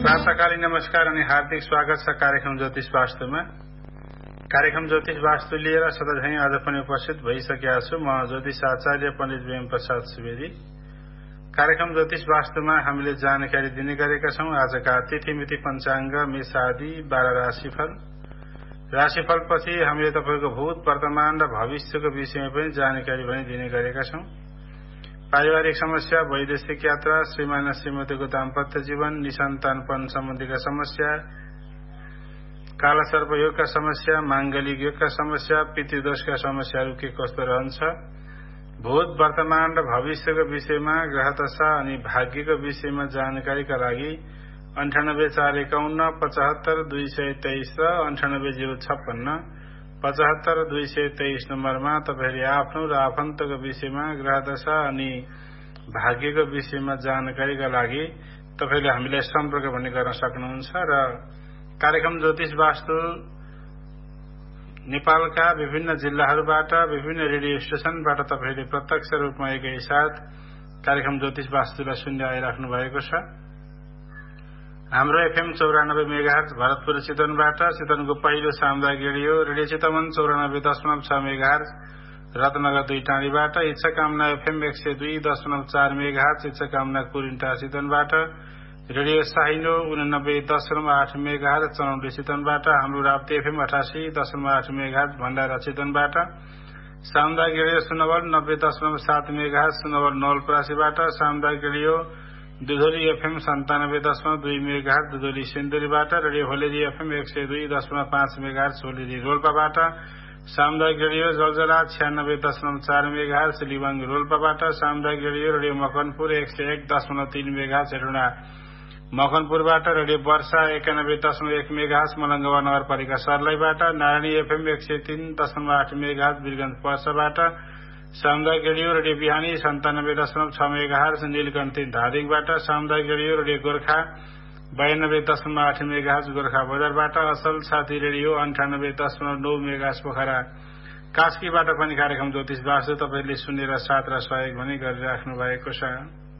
प्रातःकालीन नमस्कार अनि हार्दिक स्वागत छ कार्यक्रम ज्योतिष वास्तुमा। कार्यक्रम ज्योतिष वास्तु लिएर सधैँ आज पनि उपस्थित भइसकेका छु। म ज्योतिष आचार्य पण्डित वेम प्रसाद सुवेदी। कार्यक्रम ज्योतिष वास्तुमा हामीले जानकारी दिने गरेका छौं। आजका तिथि मिति पञ्चाङ्ग, मेष आदि 12 राशिफल। राशिफलपछि हामीले तपाईको भूत, वर्तमान र भविष्यको विषयमा पनि जानकारी पनि दिने गरेका छौं। पारिवारिक समस्या, वैदेशिक यात्रा, श्रीमान श्रीमतीको दाम्पत्य जीवन, निसन्तानपन सम्बन्धीका समस्या, काला सर्प योगका समस्या, मांगलिक योगका समस्या, पितृदोषका समस्याहरू के कस्तो रहन्छ, भूत, वर्तमान र भविष्यको विषयमा, ग्रह दशा अनि भाग्यको विषयमा जानकारीका लागि 9841 75 223 र 98056 75 223 नम्बरमा तपाईहरुले आफ्नो र आफन्तको विषयमा, ग्रह दशा अनि भाग्यको विषयमा जानकारीका लागि तपाईले हामीलाई सम्पर्क पनि गर्न सक्नुहुन्छ। र कार्यक्रम ज्योतिष वास्तु नेपालका विभिन्न जिल्लाहरूबाट, विभिन्न रेडियो स्टेशनबाट तपाईले प्रत्यक्ष रूपमा एकैसाथ कार्यक्रम ज्योतिष वास्तुलाई सुन्दै आइराख्नु भएको छ। हाम्रो एफएम 94 मेगाहर्ज भरतपुर चितवनबाट, चितवनको पहिलो सामुदायिक radio Chitwan 94.6 megahertz, Ratnanagar 2 टाँडीबाट, इच्छाकामना FM 102.4 megahertz, इच्छाकामना कुरिन्टा चितवनबाट, radio साइनो 89.8 मेगाहर्ज चनौली चितवनबाट, हाम्रो राप्ती एफएम 88.8 मेगाहर्ज भण्डारा चितवनबाट, सामुदायिक रेडियो सुनवल 90.7 मेगाहर्ज सुनवल नवलपरासीबाट, सामुदायिक radio दुधोली FM 97.2 megahertz दुधोली सिन्धुलीबाट, radio होलेरी FM 102.5 megahertz होलेरी रोल्पाबाट, सामुदायिक रेडियो जलजला 96.4 मेगाहर्ज लिबाङ रोल्पाबाट, सामुदायिक radio Makanpur 101.3 megahertz Hetauda मकनपुरबाट, radio वर्षा 91.1 मेगाहर्ज मलङ्गवा नगरपालिका सर्लाहीबाट, नारायणी एफएम 103.8 मेगाहर्ज बिरगञ्ज पर्साबाट, सामुदायिक रेडियो बिहानी 97.6 मेगाहर्ज नीलकण्ठी धादिङबाट, सामुदायिक रेडियो गोर्खा 92.8 मेगाहर्ज गोर्खा बजारबाट, असल साथी रेडियो 98.9 मेगाहर्ज पोखरा कास्कीबाट पनि कार्यक्रम ज्योतिष वास्तु तपाईले सुनेर साथ र सहयोग पनि गरिराख्नु भएको छ।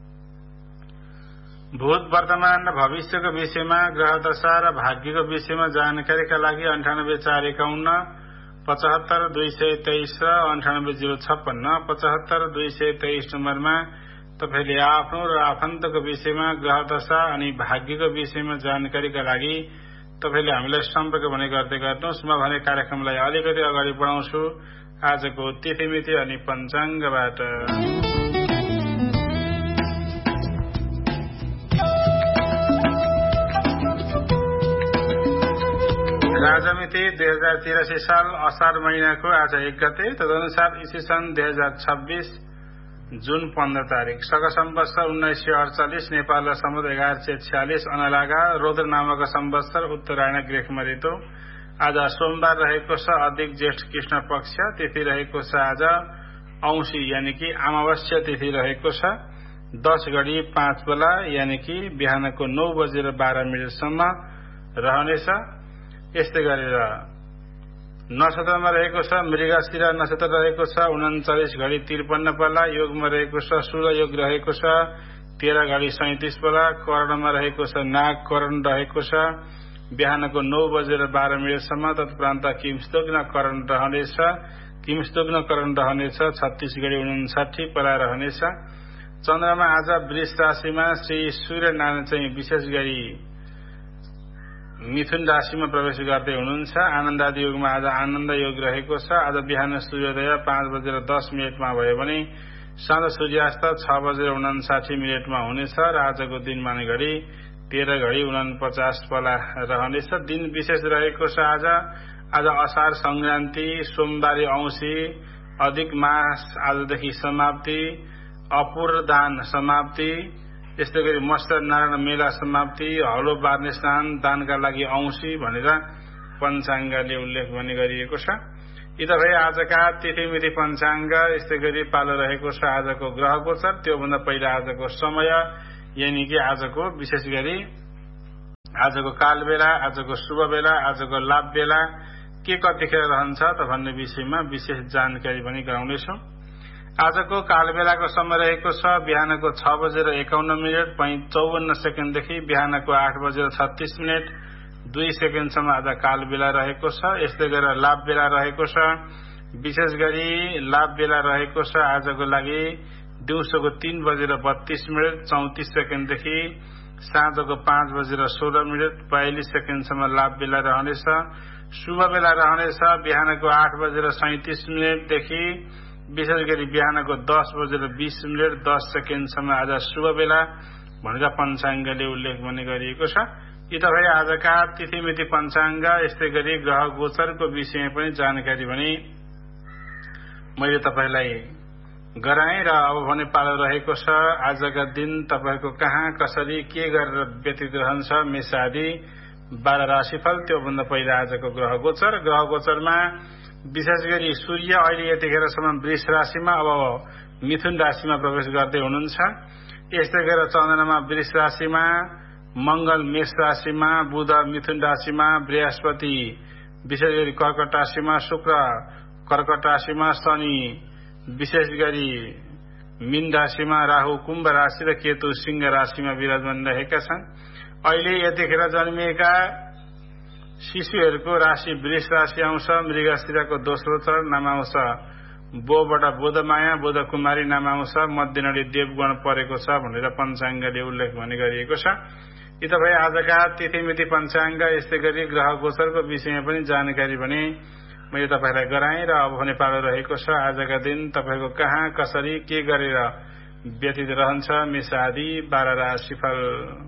भूत, वर्तमान र भविष्यको विषयमा, ग्रह दशा र भाग्यको विषयमा जानकारीका लागि 98451 75 223 र 98056 75 223 नम्बरमा तपाईले आफ्नो र आफन्तको विषयमा, ग्रह दशा अनि भाग्यको विषयमा जानकारीका लागि तपाईले हामीलाई सम्पर्क भने गर्दै गर्नुहोस्। म भने कार्यक्रमलाई अलिकति अगाडि बढाउँछु आजको तिथिमिति अनि पञ्चाङ्गबाट। राजमिति 2083 साल असार महिनाको आज 1 गते, तदनुसार ईस्वी सन् 2026 जुन 15 तारिक, शक सम्वत्सर 1948 नेपाल र सम्वत 1146 अनलागा रोद्र नामक सम्वत्सर उत्तरायण ग्रीष्म ऋतु। आज सोमबार रहेको छ, अधिक जेठ कृष्ण पक्ष, तिथि रहेको छ आज औंसी यानी कि अमावस्या तिथि रहेको छ, 10 घडी 5 बेला यानी कि बिहानको 9:12 रहनेछ। यस्तै गरेर नक्षत्रमा रहेको छ मृगशिरा नक्षत्र रहेको छ, 39 घडी 53 बेला, योगमा रहेको छ सूर्य योग रहेको छ, 13 घडी 37 बेला, कर्णमा रहेको छ नाग कर्ण रहेको छ, बिहानको 9:12 तत्परान्त किमस्तुग्न कर्ण रहनेछ। किमस्तुग्न कर्ण रहनेछ, 36 घडी 59 बेला रहनेछ। चन्द्रमा आज वृष राशिमा श्री सूर्य नारायण चाहिँ विशेष गरी मिथुन राशिमा प्रवेश गर्दै हुनुहुन्छ। आनन्दादि योगमा आज आनन्द योग रहेको छ। आज बिहान सूर्योदय 5:10 भयो भने साँझ सूर्यास्त 6:59 हुनेछ र आजको दिन माने घडी 13 घडी 49 बेला रहनेछ। दिन विशेष रहेको छ आज असार संक्रान्ति, सोमबारे औंसी, अधिक मास आजदेखि समाप्ति, अपूर्वदान समाप्ति, यस्तै गरी मत्स्य नारायण मेला समाप्ति, हलो बार्ने स्नान, दानका लागि औंसी भनेर पञ्चाङ्गले उल्लेख पनि गरिएको छ। यी त भए आजका तिथिमिति पञ्चाङ्ग। यस्तै गरी पालो रहेको छ आजको ग्रह गोचर, त्योभन्दा पहिला आजको समय यानी कि आजको विशेष गरी आजको काल बेला, आजको शुभ बेला, आजको लाभ बेला के कतिखेर रहन्छ त भन्ने विषयमा विशेष जानकारी पनि गराउनेछौं। आजको कालबेलाको समय रहेको छ बिहानको 6:51 54 बिहानको 8:36 2 सेकेन्डसम्म आज कालबेला रहेको छ। यस्तै गरेर लाभ बेला रहेको छ। विशेष गरी लाभ बेला रहेको छ आजको लागि दिउँसोको 3:32 34 सेकेन्डदेखि साँझको 5:16 42 सेकेन्डसम्म लाभ बेला रहनेछ। शुभ बेला रहनेछ बिहानको 8:37 देखि विशेष गरी बिहानको 10:20 10 सेकेन्डसम्म आज शुभ बेला भनेर पञ्चाङ्गले उल्लेख पनि गरिएको छ। यी त भए आजका तिथिमिति पञ्चाङ्ग। यस्तै गरी ग्रह गोचरको विषयमा पनि जानकारी भने मैले तपाईलाई गराएँ र अब भने पालो रहेको छ आजका दिन तपाईको कहाँ कसरी के गरेर व्यतीत रहन्छ मेष आदि 12 राशिफल। त्योभन्दा पहिला आजको ग्रह गोचरमा विशेष गरी सूर्य अहिले यतिखेरसम्म वृष राशिमा अब मिथुन राशिमा प्रवेश गर्दै हुनुहुन्छ। यस्तै गरेर चन्द्रमा वृष राशिमा, मंगल मेष राशिमा, बुध मिथुन राशिमा, बृहस्पति विशेष गरी कर्कट राशिमा, शुक्र कर्कट राशिमा, शनि विशेष गरी मीन राशिमा, राहु कुम्भ राशि र केतु सिंह राशिमा विराजमान रहेका छन्। अहिले यतिखेर जन्मिएका शिशुहरूको राशि वृष राशि आउँछ। मृगशिराको दोस्रो चरण नाम आउँछ बोबाट बोधमाया, बोध कुमारी नाम आउँछ। मध्यनडी देवगण परेको छ भनेर पञ्चाङ्गले उल्लेख पनि गरिएको छ। यी त भए आजका तिथिमिति पञ्चाङ्ग। यस्तै गरी ग्रह गोचरको विषयमा पनि जानकारी भने मैले तपाईलाई गराएँ र अब भने पालो रहेको छ आजका दिन तपाईको कहाँ कसरी के गरेर व्यतीत रहन्छ मेष आदि 12 राशिफल।